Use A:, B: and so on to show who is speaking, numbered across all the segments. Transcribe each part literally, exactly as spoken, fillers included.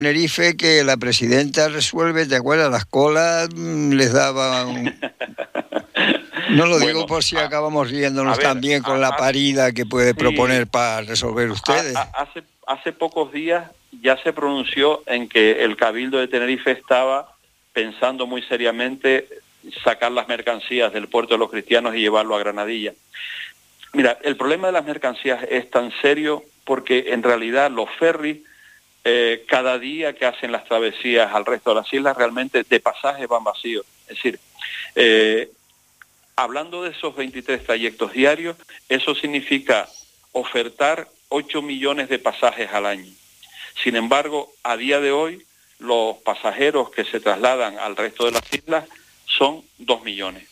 A: Tenerife que la presidenta resuelve, ¿te acuerdas? Las colas mm, les daban... No lo digo
B: Bueno,
A: por si
B: a,
A: acabamos
B: a
A: riéndonos
B: ver,
A: también
B: a,
A: con la
B: a-
A: parida que puede
B: sí,
A: proponer para resolver
B: a-
A: ustedes.
B: a- hace, hace pocos días ya se pronunció en que el Cabildo de Tenerife estaba pensando muy seriamente sacar las mercancías del puerto de los Cristianos y llevarlo a Granadilla. Mira, el problema de las mercancías es tan serio porque en realidad los ferries, eh, cada día que hacen las travesías al resto de las islas, realmente de pasajes van vacíos. Es decir, eh, hablando de esos veintitrés trayectos diarios, eso significa ofertar ocho millones de pasajes al año. Sin embargo, a día de hoy, los pasajeros que se trasladan al resto de las islas son dos millones.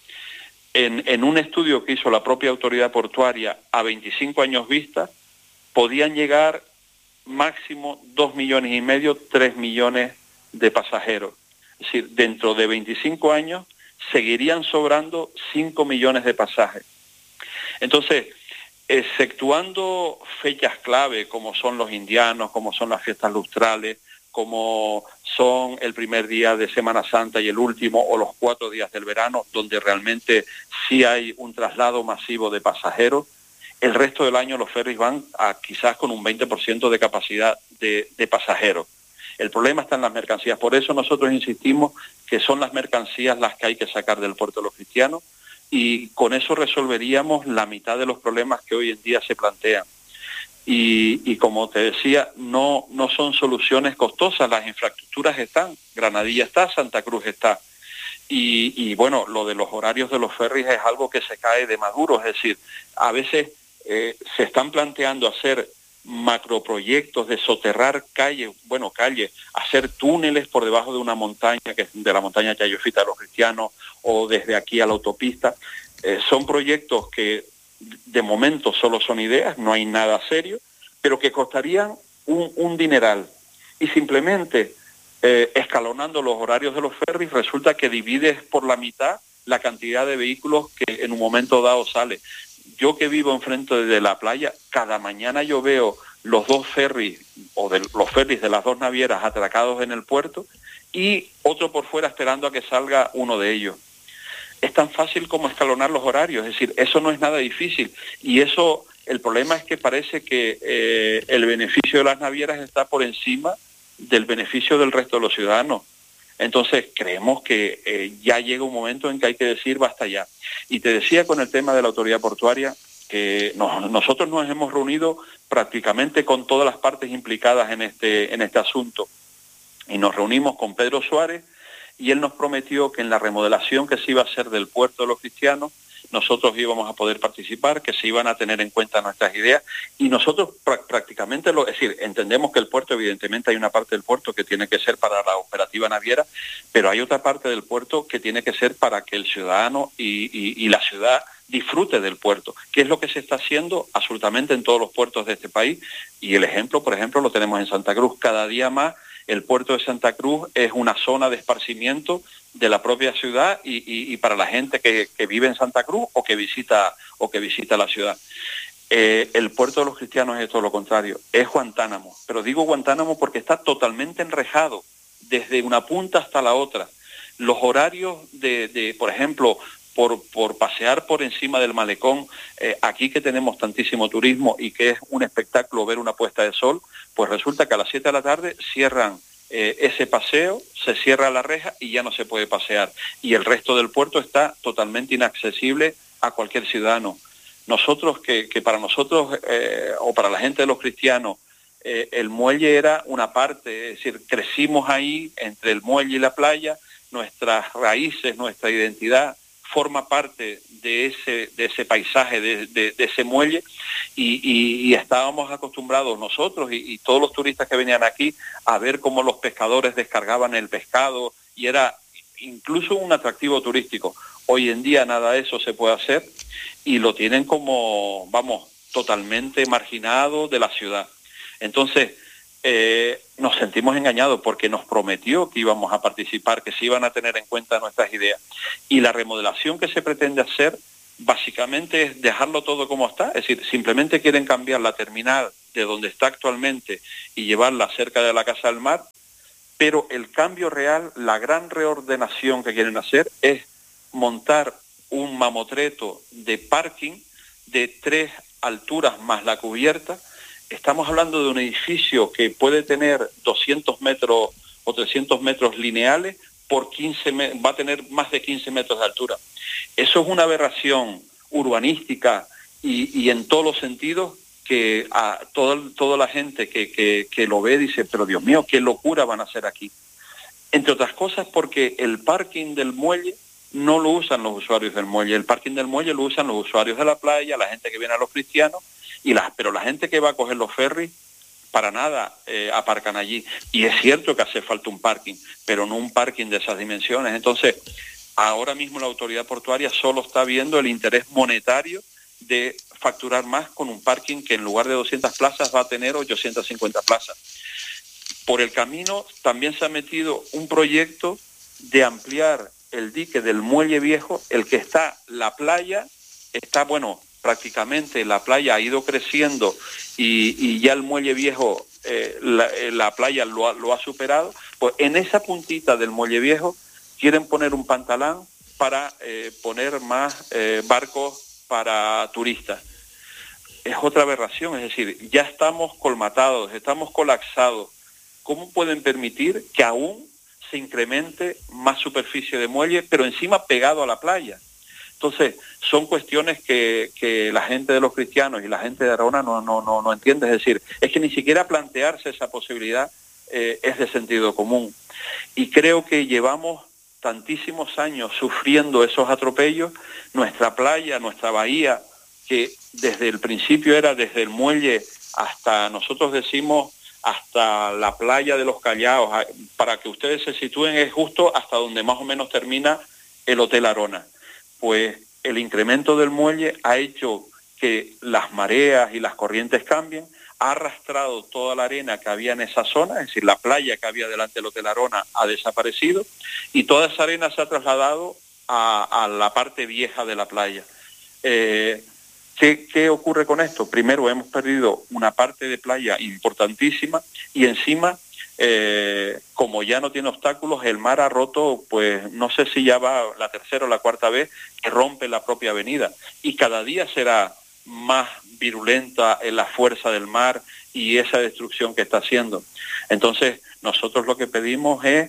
B: En, en un estudio que hizo la propia autoridad portuaria a veinticinco años vista, podían llegar máximo dos millones y medio, tres millones de pasajeros. Es decir, dentro de veinticinco años seguirían sobrando cinco millones de pasajes. Entonces, exceptuando fechas clave como son los indianos, como son las fiestas lustrales, como son el primer día de Semana Santa y el último, o los cuatro días del verano, donde realmente sí hay un traslado masivo de pasajeros, el resto del año los ferries van a quizás con un veinte por ciento de capacidad de, de pasajeros. El problema está en las mercancías, por eso nosotros insistimos que son las mercancías las que hay que sacar del puerto de los Cristianos, y con eso resolveríamos la mitad de los problemas que hoy en día se plantean. Y, y como te decía, no, no son soluciones costosas, las infraestructuras están, Granadilla está, Santa Cruz está. Y, y bueno, lo de los horarios de los ferries es algo que se cae de maduro, es decir, a veces eh, se están planteando hacer macroproyectos de soterrar calles, bueno, calles, hacer túneles por debajo de una montaña, que es de la montaña Chayofita de los Cristianos, o desde aquí a la autopista. Eh, son proyectos que de momento solo son ideas, no hay nada serio, pero que costarían un, un dineral. Y simplemente eh, escalonando los horarios de los ferries, resulta que divides por la mitad la cantidad de vehículos que en un momento dado sale. Yo que vivo enfrente de la playa, cada mañana yo veo los dos ferries, o de, los ferries de las dos navieras atracados en el puerto, y otro por fuera esperando a que salga uno de ellos. Es tan fácil como escalonar los horarios, es decir, eso no es nada difícil. Y eso, el problema es que parece que eh, el beneficio de las navieras está por encima del beneficio del resto de los ciudadanos. Entonces creemos que eh, ya llega un momento en que hay que decir basta ya. Y te decía con el tema de la autoridad portuaria que nos, nosotros nos hemos reunido prácticamente con todas las partes implicadas en este, en este asunto. Y nos reunimos con Pedro Suárez, y él nos prometió que en la remodelación que se iba a hacer del puerto de los Cristianos, nosotros íbamos a poder participar, que se iban a tener en cuenta nuestras ideas, y nosotros pr- prácticamente, lo, es decir, entendemos que el puerto, evidentemente hay una parte del puerto que tiene que ser para la operativa naviera, pero hay otra parte del puerto que tiene que ser para que el ciudadano y, y, y la ciudad disfrute del puerto, que es lo que se está haciendo absolutamente en todos los puertos de este país, y el ejemplo, por ejemplo, lo tenemos en Santa Cruz. Cada día más el puerto de Santa Cruz es una zona de esparcimiento de la propia ciudad y, y, y para la gente que, que vive en Santa Cruz o que visita, o que visita la ciudad. Eh, el puerto de los Cristianos es todo lo contrario, es Guantánamo, pero digo Guantánamo porque está totalmente enrejado, desde una punta hasta la otra. Los horarios de, de por ejemplo, por, por pasear por encima del malecón, eh, aquí que tenemos tantísimo turismo y que es un espectáculo ver una puesta de sol, pues resulta que a las siete de la tarde cierran eh, ese paseo, se cierra la reja y ya no se puede pasear. Y el resto del puerto está totalmente inaccesible a cualquier ciudadano. Nosotros, que, que para nosotros, eh, o para la gente de los Cristianos, eh, el muelle era una parte, es decir, crecimos ahí entre el muelle y la playa, nuestras raíces, nuestra identidad forma parte de ese, de ese paisaje, de, de, de ese muelle, y, y, y estábamos acostumbrados nosotros y, y todos los turistas que venían aquí a ver cómo los pescadores descargaban el pescado, y era incluso un atractivo turístico. Hoy en día nada de eso se puede hacer y lo tienen como, vamos, totalmente marginado de la ciudad. Entonces, eh, nos sentimos engañados porque nos prometió que íbamos a participar, que se iban a tener en cuenta nuestras ideas. Y la remodelación que se pretende hacer básicamente es dejarlo todo como está, es decir, simplemente quieren cambiar la terminal de donde está actualmente y llevarla cerca de la Casa del Mar, pero el cambio real, la gran reordenación que quieren hacer es montar un mamotreto de parking de tres alturas más la cubierta. Estamos hablando de un edificio que puede tener doscientos metros o trescientos metros lineales por quince, va a tener más de quince metros de altura. Eso es una aberración urbanística y, y en todos los sentidos que a toda, toda la gente que, que, que lo ve dice, pero Dios mío, qué locura van a hacer aquí. Entre otras cosas porque el parking del muelle no lo usan los usuarios del muelle, el parking del muelle lo usan los usuarios de la playa, la gente que viene a Los Cristianos, y la, pero la gente que va a coger los ferries, para nada eh, aparcan allí. Y es cierto que hace falta un parking, pero no un parking de esas dimensiones. Entonces, ahora mismo la autoridad portuaria solo está viendo el interés monetario de facturar más con un parking que en lugar de doscientas plazas va a tener ochocientas cincuenta plazas. Por el camino también se ha metido un proyecto de ampliar el dique del Muelle Viejo, el que está la playa, está, bueno, prácticamente la playa ha ido creciendo y, y ya el Muelle Viejo, eh, la, la playa lo ha, lo ha superado, pues en esa puntita del Muelle Viejo quieren poner un pantalán para eh, poner más eh, barcos para turistas. Es otra aberración, es decir, ya estamos colmatados, estamos colapsados. ¿Cómo pueden permitir que aún se incremente más superficie de muelle, pero encima pegado a la playa? Entonces, son cuestiones que, que la gente de Los Cristianos y la gente de Arona no, no, no, no entiende. Es decir, es que ni siquiera plantearse esa posibilidad eh, es de sentido común. Y creo que llevamos tantísimos años sufriendo esos atropellos. Nuestra playa, nuestra bahía, que desde el principio era desde el muelle hasta, nosotros decimos, hasta la playa de los Callaos, para que ustedes se sitúen, es justo hasta donde más o menos termina el Hotel Arona. Pues el incremento del muelle ha hecho que las mareas y las corrientes cambien, ha arrastrado toda la arena que había en esa zona, es decir, la playa que había delante del Hotel Arona ha desaparecido y toda esa arena se ha trasladado a, a la parte vieja de la playa. Eh, ¿qué, ¿Qué ocurre con esto? Primero, hemos perdido una parte de playa importantísima y encima, eh, como ya no tiene obstáculos, el mar ha roto, pues no sé si ya va la tercera o la cuarta vez que rompe la propia avenida y cada día será más virulenta en la fuerza del mar y esa destrucción que está haciendo. Entonces, nosotros lo que pedimos es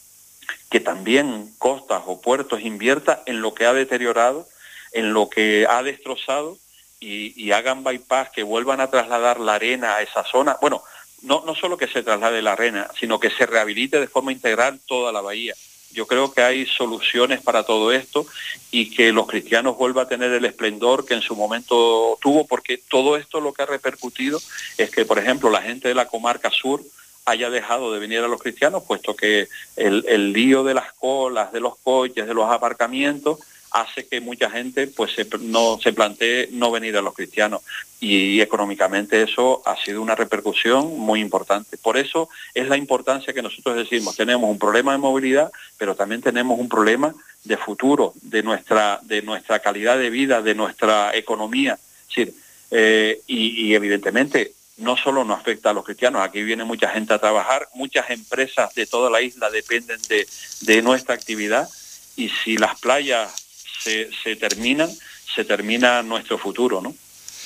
B: que también costas o puertos inviertan en lo que ha deteriorado, en lo que ha destrozado y, y hagan bypass, que vuelvan a trasladar la arena a esa zona. Bueno, no, no solo que se traslade la arena, sino que se rehabilite de forma integral toda la bahía. Yo creo que hay soluciones para todo esto y que Los Cristianos vuelva a tener el esplendor que en su momento tuvo, porque todo esto lo que ha repercutido es que, por ejemplo, la gente de la comarca sur haya dejado de venir a Los Cristianos, puesto que el, el lío de las colas, de los coches, de los aparcamientos, hace que mucha gente pues se, no se plantee no venir a Los Cristianos y económicamente eso ha sido una repercusión muy importante. Por eso es la importancia que nosotros decimos, tenemos un problema de movilidad, pero también tenemos un problema de futuro, de nuestra, de nuestra calidad de vida, de nuestra economía. Es decir, eh, y, y evidentemente no solo nos afecta a Los Cristianos, aquí viene mucha gente a trabajar, muchas empresas de toda la isla dependen de, de nuestra actividad y si las playas Se, se terminan, se termina nuestro futuro, ¿no?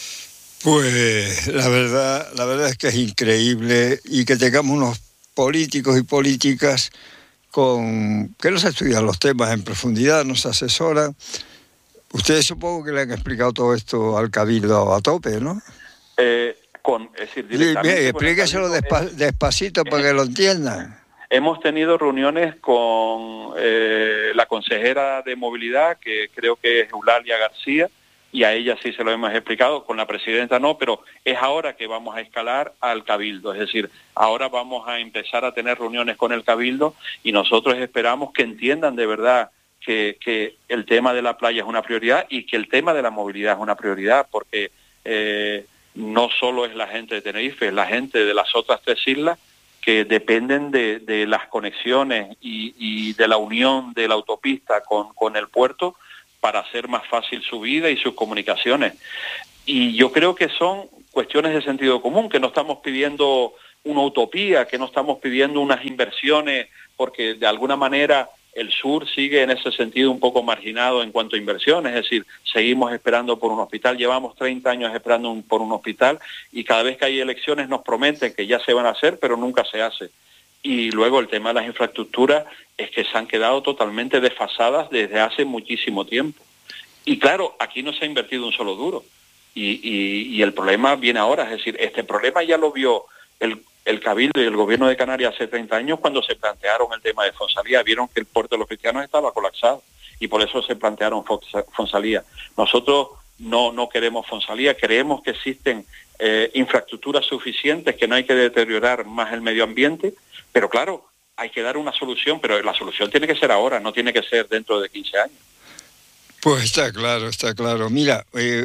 A: Pues la verdad, la verdad es que es increíble y que tengamos unos políticos y políticas con que nos estudian los temas en profundidad, nos asesoran. Ustedes supongo que le han explicado todo esto al Cabildo a tope, ¿no?
B: Eh, con, es decir, directamente
A: sí, explíqueselo despa es, despacito para eh, que lo entiendan.
B: Hemos tenido reuniones con eh, la consejera de movilidad, que creo que es Eulalia García, y a ella sí se lo hemos explicado, con la presidenta no, pero es ahora que vamos a escalar al Cabildo, es decir, ahora vamos a empezar a tener reuniones con el Cabildo y nosotros esperamos que entiendan de verdad que, que el tema de la playa es una prioridad y que el tema de la movilidad es una prioridad, porque eh, no solo es la gente de Tenerife, es la gente de las otras tres islas que dependen de, de las conexiones y, y de la unión de la autopista con, con el puerto para hacer más fácil su vida y sus comunicaciones. Y yo creo que son cuestiones de sentido común, que no estamos pidiendo una utopía, que no estamos pidiendo unas inversiones, porque de alguna manera el sur sigue en ese sentido un poco marginado en cuanto a inversiones, es decir, seguimos esperando por un hospital, llevamos treinta años esperando un, por un hospital, y cada vez que hay elecciones nos prometen que ya se van a hacer, pero nunca se hace. Y luego el tema de las infraestructuras es que se han quedado totalmente desfasadas desde hace muchísimo tiempo. Y claro, aquí no se ha invertido un solo duro. Y, y, y el problema viene ahora, es decir, este problema ya lo vio el, el Cabildo y el Gobierno de Canarias hace treinta años cuando se plantearon el tema de Fonsalía. Vieron que el puerto de los Cristianos estaba colapsado y por eso se plantearon Fonsalía. Nosotros no, no queremos Fonsalía, creemos que existen eh, infraestructuras suficientes, que no hay que deteriorar más el medio ambiente, pero claro, hay que dar una solución, pero la solución tiene que ser ahora, no tiene que ser dentro de quince años.
A: Pues está claro, está claro. Mira, eh,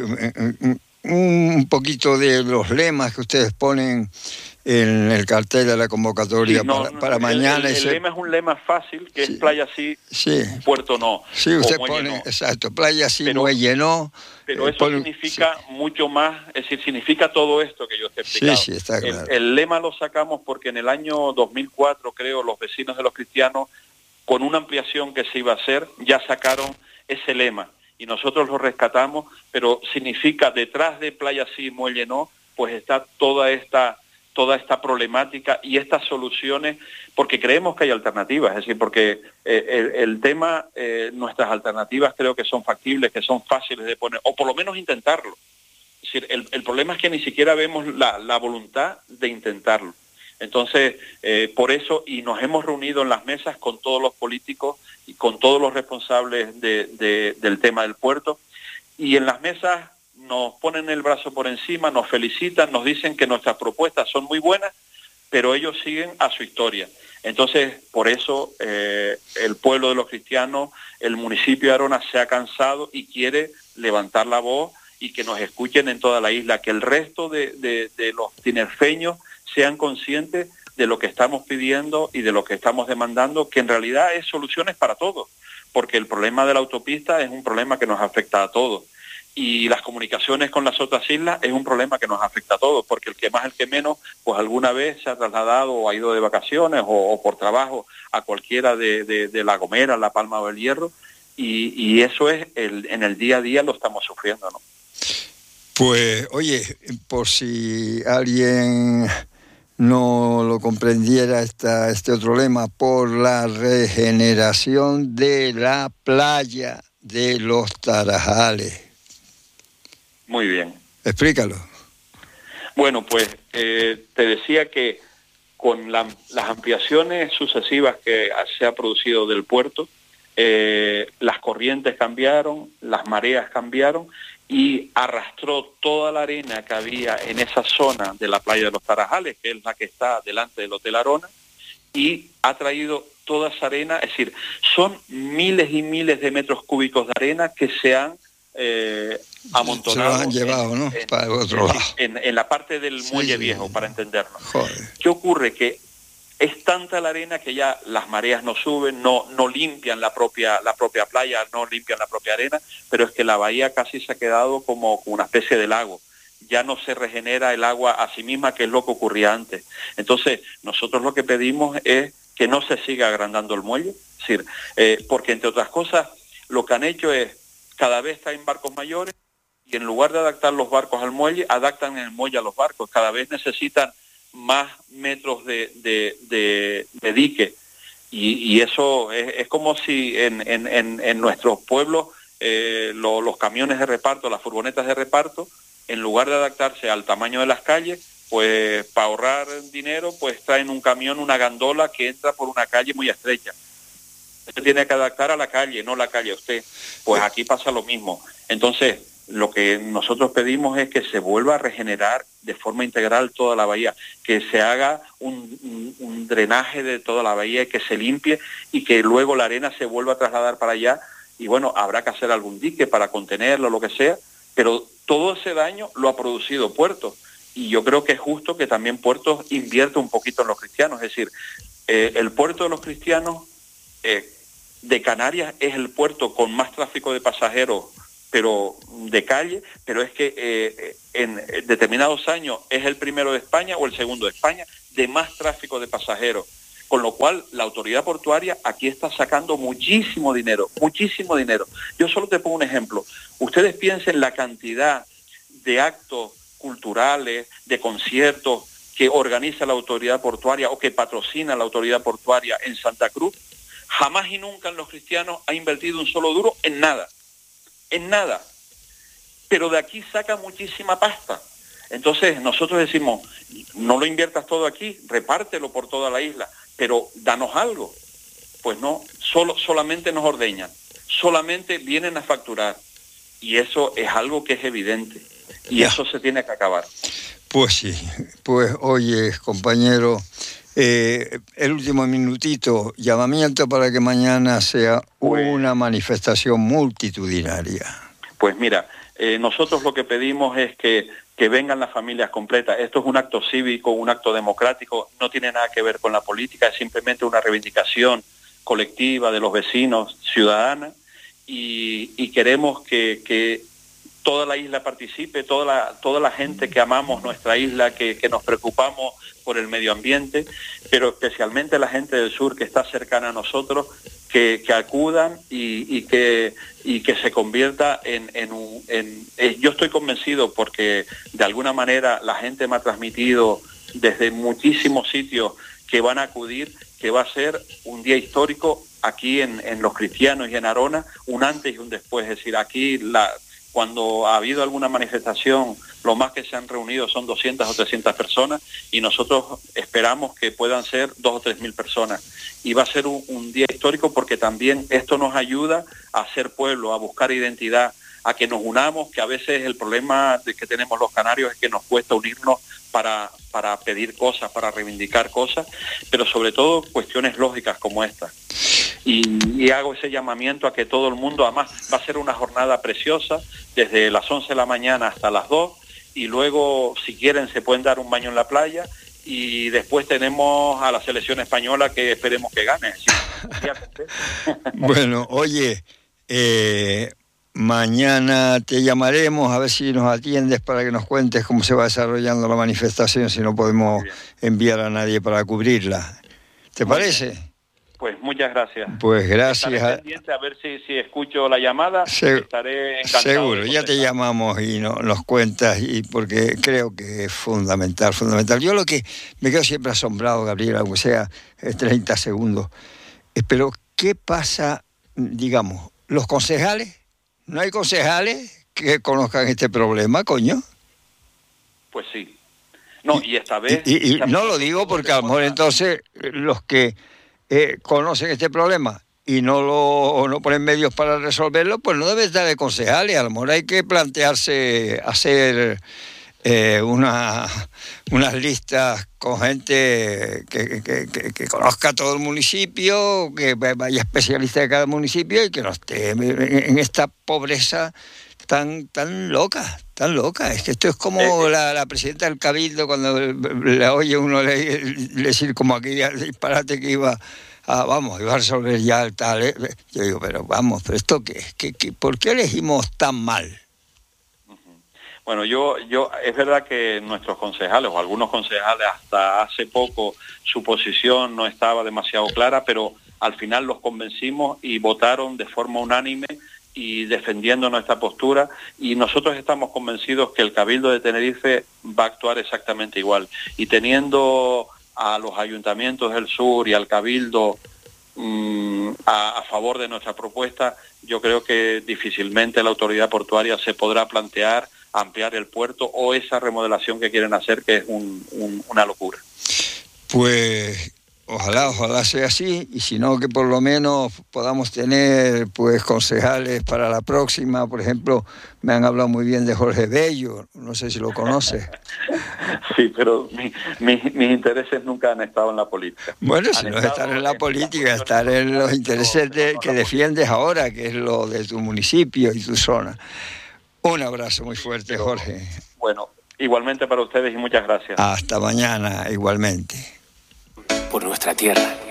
A: un poquito de los lemas que ustedes ponen en el cartel de la convocatoria
B: sí, no,
A: para,
B: no,
A: para
B: el,
A: mañana.
B: El, el
A: ese...
B: lema es un lema fácil, que
A: sí,
B: es playa sí,
A: sí,
B: puerto no.
A: Sí, usted pone, no. Exacto, playa sí, pero, muelle no.
B: Pero
A: eh,
B: eso
A: pone,
B: significa
A: sí.
B: mucho más, es decir, significa todo esto que yo te he explicado.
A: Sí, sí, está claro.
B: El, el lema lo sacamos porque en el año dos mil cuatro, creo, los vecinos de los Cristianos, con una ampliación que se iba a hacer, ya sacaron ese lema. Y nosotros lo rescatamos, pero significa detrás de playa sí, muelle no, pues está toda esta toda esta problemática y estas soluciones, porque creemos que hay alternativas, es decir, porque eh, el, el tema, eh, nuestras alternativas creo que son factibles, que son fáciles de poner, o por lo menos intentarlo. Es decir, el, el problema es que ni siquiera vemos la, la voluntad de intentarlo. Entonces, eh, por eso, y nos hemos reunido en las mesas con todos los políticos y con todos los responsables de, de, del tema del puerto, y en las mesas nos ponen el brazo por encima, nos felicitan, nos dicen que nuestras propuestas son muy buenas, pero ellos siguen a su historia. Entonces, por eso eh, el pueblo de los cristianos, el municipio de Arona se ha cansado y quiere levantar la voz y que nos escuchen en toda la isla, que el resto de, de, de los tinerfeños sean conscientes de lo que estamos pidiendo y de lo que estamos demandando, que en realidad es soluciones para todos, porque el problema de la autopista es un problema que nos afecta a todos. Y las comunicaciones con las otras islas es un problema que nos afecta a todos, porque el que más, el que menos, pues alguna vez se ha trasladado o ha ido de vacaciones o, o por trabajo a cualquiera de, de, de La Gomera, La Palma o El Hierro, y, y eso es, el, en el día a día lo estamos sufriendo, ¿no?
A: Pues, oye, por si alguien no lo comprendiera esta, este otro lema, por la regeneración de la playa de los Tarajales.
B: Muy bien.
A: Explícalo.
B: Bueno, pues eh, te decía que con la, las ampliaciones sucesivas que se ha producido del puerto, eh, las corrientes cambiaron, las mareas cambiaron y arrastró toda la arena que había en esa zona de la playa de los Tarajales, que es la que está delante del Hotel Arona, y ha traído toda esa arena, es decir, son miles y miles de metros cúbicos de arena que se han eh, amontonado.
A: Se lo han llevado,
B: en,
A: ¿no?
B: En,
A: para el otro lado.
B: En, en la parte del
A: sí,
B: muelle
A: sí.
B: viejo, para entendernos.
A: Joder.
B: ¿Qué ocurre? Que es tanta la arena que ya las mareas no suben, no, no limpian la propia, la propia playa, no limpian la propia arena, pero es que la bahía casi se ha quedado como una especie de lago. Ya no se regenera el agua a sí misma, que es lo que ocurría antes. Entonces, nosotros lo que pedimos es que no se siga agrandando el muelle, es decir, eh, porque entre otras cosas, lo que han hecho es, cada vez traen barcos mayores, y en lugar de adaptar los barcos al muelle, adaptan el muelle a los barcos. Cada vez necesitan más metros de, de, de, de dique. Y, y eso es, es como si en, en, en, en nuestros pueblos eh, lo, los camiones de reparto, las furgonetas de reparto, en lugar de adaptarse al tamaño de las calles, pues para ahorrar dinero, pues traen un camión, una gandola que entra por una calle muy estrecha. Usted tiene que adaptar a la calle, no la calle a usted. Pues aquí pasa lo mismo. Entonces, lo que nosotros pedimos es que se vuelva a regenerar de forma integral toda la bahía, que se haga un, un, un drenaje de toda la bahía, que se limpie y que luego la arena se vuelva a trasladar para allá. Y bueno, habrá que hacer algún dique para contenerlo, lo que sea, pero todo ese daño lo ha producido Puerto. Y yo creo que es justo que también Puerto invierta un poquito en los cristianos. Es decir, eh, el puerto de los cristianos eh, de Canarias es el puerto con más tráfico de pasajeros pero de calle, pero es que eh, en determinados años es el primero de España o el segundo de España de más tráfico de pasajeros, con lo cual la autoridad portuaria aquí está sacando muchísimo dinero, muchísimo dinero. Yo solo te pongo un ejemplo. Ustedes piensen la cantidad de actos culturales, de conciertos que organiza la autoridad portuaria o que patrocina la autoridad portuaria en Santa Cruz. Jamás y nunca en los cristianos ha invertido un solo duro en nada, en nada. Pero de aquí saca muchísima pasta. Entonces nosotros decimos, no lo inviertas todo aquí, repártelo por toda la isla, pero danos algo. Pues no, solo, solamente nos ordeñan, solamente vienen a facturar. Y eso es algo que es evidente. Y
A: ya.
B: Eso se tiene que acabar.
A: Pues sí, pues oye, compañero, eh, el último minutito, llamamiento para que mañana sea
B: Pues,
A: una manifestación multitudinaria.
B: Pues mira, eh, nosotros lo que pedimos es que, que vengan las familias completas. Esto es un acto cívico, un acto democrático, no tiene nada que ver con la política, es simplemente una reivindicación colectiva de los vecinos, ciudadana, y, y queremos que... que toda la isla participe, toda la, toda la gente que amamos nuestra isla, que, que nos preocupamos por el medio ambiente, pero especialmente la gente del sur que está cercana a nosotros, que, que acudan y, y, que, y que se convierta en, en un... En, eh, yo estoy convencido porque de alguna manera la gente me ha transmitido desde muchísimos sitios que van a acudir, que va a ser un día histórico aquí en, en Los Cristianos y en Arona, un antes y un después. Es decir, aquí la... Cuando ha habido alguna manifestación, lo más que se han reunido son doscientas o trescientas personas y nosotros esperamos que puedan ser dos o tres mil personas. Y va a ser un, un día histórico porque también esto nos ayuda a ser pueblo, a buscar identidad, a que nos unamos, que a veces el problema de que tenemos los canarios es que nos cuesta unirnos para, para pedir cosas, para reivindicar cosas, pero sobre todo cuestiones lógicas como esta. Y, y hago ese llamamiento a que todo el mundo, además va a ser una jornada preciosa, desde las once de la mañana hasta las dos, y luego si quieren se pueden dar un baño en la playa, y después tenemos a la selección española que esperemos que gane.
A: Bueno, oye, eh, mañana te llamaremos a ver si nos atiendes para que nos cuentes cómo se va desarrollando la manifestación, si no podemos enviar a nadie para cubrirla. ¿Te
B: Muy
A: parece?
B: Bien. Pues muchas gracias.
A: Pues gracias.
B: Estaré pendiente a ver si, si escucho la llamada.
A: Se,
B: estaré encantado.
A: Seguro, ya te llamamos y no, nos cuentas, y porque creo que es fundamental, fundamental. Yo lo que me quedo siempre asombrado, Gabriel, aunque sea treinta segundos, pero ¿qué pasa, digamos, los concejales? ¿No hay concejales que conozcan este problema, coño?
B: Pues sí. No, y esta vez...
A: Y, y, y no lo digo porque a lo mejor entonces los que eh, conocen este problema y no lo no ponen medios para resolverlo, pues no debe estar de concejales. A lo mejor hay que plantearse hacer eh, una, unas listas con gente que, que, que, que conozca todo el municipio, que vaya especialista de cada municipio y que no esté en esta pobreza tan tan loca, tan loca. Es que esto es como la, la presidenta del Cabildo cuando le oye uno le, le decir como aquí el disparate que iba a, vamos, iba a resolver ya el tal. ¿eh? Yo digo, pero vamos, pero esto qué es, ¿Qué, qué, ¿por qué elegimos tan mal?
B: Bueno, yo, yo, es verdad que nuestros concejales, o algunos concejales hasta hace poco, su posición no estaba demasiado clara, pero al final los convencimos y votaron de forma unánime y defendiendo nuestra postura, y nosotros estamos convencidos que el Cabildo de Tenerife va a actuar exactamente igual. Y teniendo a los ayuntamientos del sur y al Cabildo mmm, a, a favor de nuestra propuesta, yo creo que difícilmente la autoridad portuaria se podrá plantear ampliar el puerto o esa remodelación que quieren hacer, que es un, un, una locura.
A: Pues ojalá, ojalá sea así, y si no, que por lo menos podamos tener pues concejales para la próxima. Por ejemplo, me han hablado muy bien de Jorge Bello, no sé si lo conoce.
B: Sí, pero mi, mi, mis intereses nunca han estado en la política.
A: Bueno, si no es estar en la política, estar en los intereses de, que defiendes ahora, que es lo de tu municipio y tu zona. Un abrazo muy fuerte, Jorge.
B: Bueno, igualmente para ustedes y muchas gracias.
A: Hasta mañana, igualmente.
C: Por nuestra tierra.